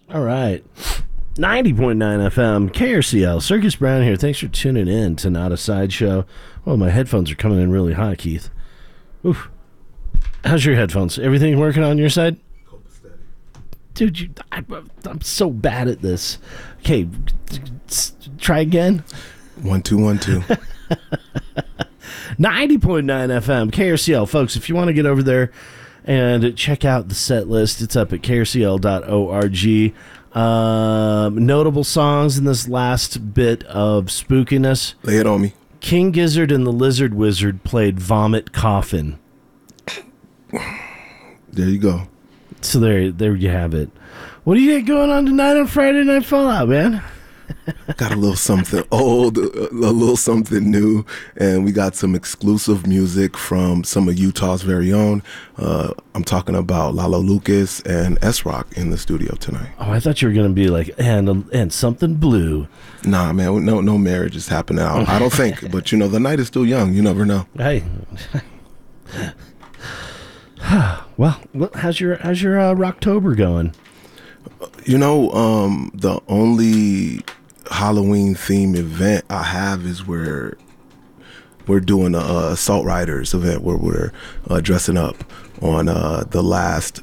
All right. 90.9 FM, KRCL. Circus Brown here. Thanks for tuning in to Not a Sideshow. Well, my headphones are coming in really hot, Keith. Oof. How's your headphones? Everything working on your side? Dude, I'm so bad at this. Okay, try again. 1 2 1 2. 90.9 FM, KRCL. Folks, if you want to get over there and check out the set list, it's up at krcl.org. Notable songs in this last bit of spookiness. Lay it on me. King Gizzard and the Lizard Wizard played Vomit Coffin. There you go. So there you have it. What do you got going on tonight on Friday Night Fallout, man? Got a little something old, a little something new, and we got some exclusive music from some of Utah's very own. I'm talking about Lalo Lucas and S-Rock in the studio tonight. Oh, I thought you were going to be like, and something blue. Nah, man, no marriage is happening. I don't think, but you know, the night is still young. You never know. Hey. Well, how's your Rocktober going? You know, the only Halloween theme event I have is where we're doing a Assault Riders event where we're dressing up on the last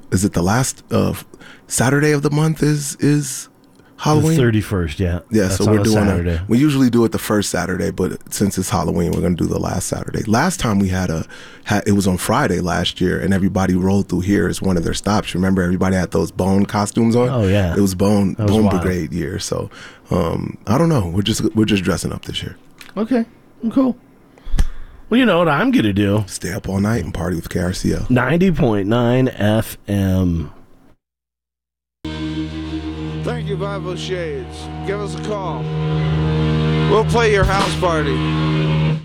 Saturday of the month is Halloween. The 31st, yeah. Yeah, that's so we're doing Saturday. We usually do it the first Saturday, but since it's Halloween, we're going to do the last Saturday. Last time we it was on Friday last year, and everybody rolled through here as one of their stops. Remember, everybody had those Bone costumes on. Oh yeah, it was Bone wild. Brigade year. So I don't know. We're just dressing up this year. Okay, cool. Well, you know what I'm gonna do? Stay up all night and party with KRCL. 90.9 FM. Thank you, Vivo Shades. Give us a call. We'll play your house party. Woo!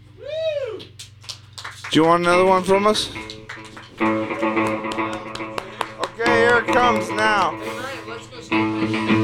Do you want another one from us? Okay, here it comes now.